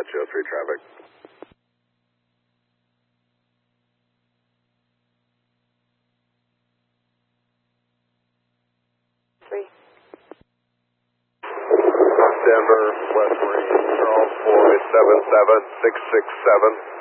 Apache 03 traffic. Denver, West Marine, Charles Boy, 77667.